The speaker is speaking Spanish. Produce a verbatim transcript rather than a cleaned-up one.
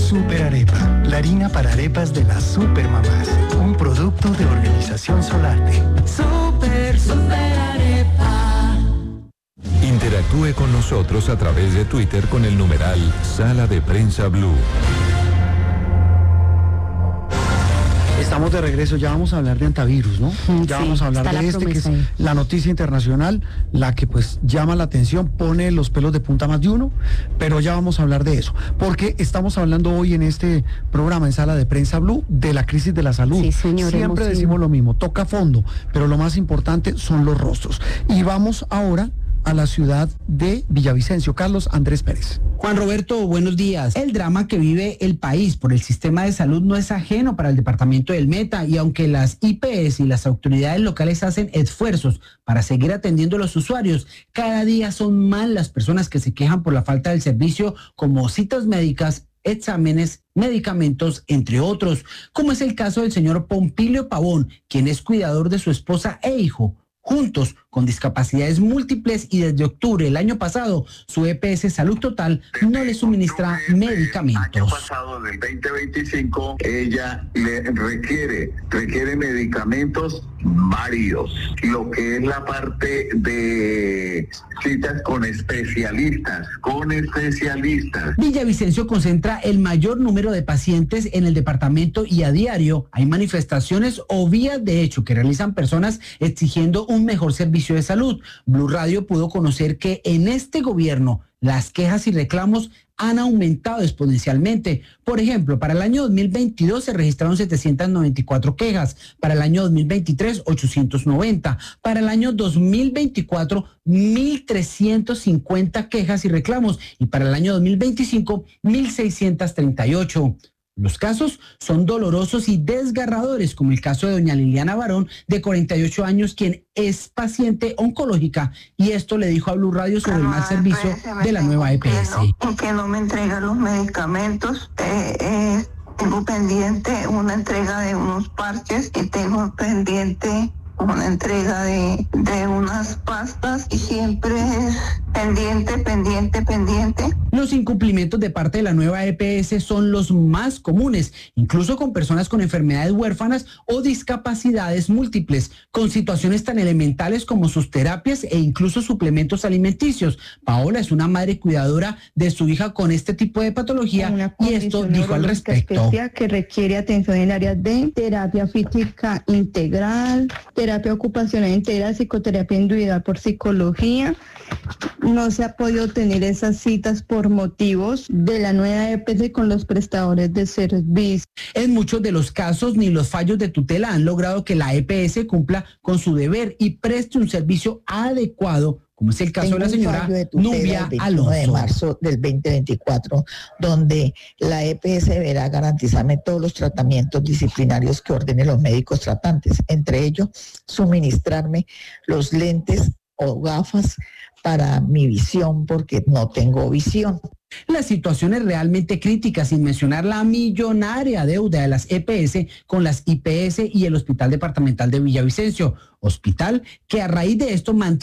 Super Arepa, la harina para arepas de las supermamás. Un producto de Organización Solarte. Super, super arepa. Interactúe con nosotros a través de Twitter con el numeral Sala de Prensa Blue. Estamos de regreso, ya vamos a hablar de antivirus, ¿no? Ya Sí, vamos a hablar de este, que es ahí. la noticia internacional, la que pues llama la atención, pone los pelos de punta más de uno, pero ya vamos a hablar de eso, porque estamos hablando hoy en este programa, en Sala de Prensa Blue, de la crisis de la salud. Sí, señor, Siempre hemos decimos ido. lo mismo, toca fondo, pero lo más importante son los rostros. Y vamos ahora a la ciudad de Villavicencio. Carlos Andrés Pérez. Juan Roberto, buenos días. El drama que vive el país por el sistema de salud no es ajeno para el departamento del Meta, y aunque las I P S y las autoridades locales hacen esfuerzos para seguir atendiendo a los usuarios, cada día son más las personas que se quejan por la falta del servicio, como citas médicas, exámenes, medicamentos, entre otros, como es el caso del señor Pompilio Pavón, quien es cuidador de su esposa e hijo, juntos con discapacidades múltiples, y desde octubre del año pasado su E P S Salud Total no le suministra medicamentos. El año pasado, del veinte veinticinco, ella le requiere, requiere medicamentos varios, lo que es la parte de citas con especialistas, con especialistas. Villavicencio concentra el mayor número de pacientes en el departamento, y a diario hay manifestaciones o vías de hecho que realizan personas exigiendo un mejor servicio de salud. Blue Radio pudo conocer que en este gobierno las quejas y reclamos han aumentado exponencialmente. Por ejemplo, para el año dos mil veintidós se registraron setecientas noventa y cuatro quejas, para el año dos mil veintitrés ochocientas noventa, para el año dos mil veinticuatro mil trescientas cincuenta quejas y reclamos, y para el año dos mil veinticinco mil seiscientas treinta y ocho. Los casos son dolorosos y desgarradores, como el caso de doña Liliana Barón, de cuarenta y ocho años, quien es paciente oncológica, y esto le dijo a Blue Radio sobre el mal servicio de la nueva E P S. Y que no me entregan los medicamentos. Eh, eh, tengo pendiente una entrega de unos parches y tengo pendiente una entrega de, de unas pastas, y siempre es pendiente, pendiente, pendiente. Los incumplimientos de parte de la nueva E P S son los más comunes, incluso con personas con enfermedades huérfanas o discapacidades múltiples, con situaciones tan elementales como sus terapias e incluso suplementos alimenticios. Paola es una madre cuidadora de su hija con este tipo de patología, y esto dijo al respecto. Que requiere atención en áreas de terapia física integral, terapia ocupacional integral, psicoterapia individual por psicología. No se ha podido tener esas citas por motivos de la nueva E P S con los prestadores de servicio. En muchos de los casos, ni los fallos de tutela han logrado que la E P S cumpla con su deber y preste un servicio adecuado, como es el caso Tengo de la señora de Nubia Alonso. de Alonso. marzo del veinte veinticuatro, donde la E P S deberá garantizarme todos los tratamientos disciplinarios que ordenen los médicos tratantes, entre ellos suministrarme los lentes o gafas para mi visión, porque no tengo visión. La situación es realmente crítica, sin mencionar la millonaria deuda de las E P S con las I P S y el Hospital Departamental de Villavicencio, hospital que a raíz de esto mantiene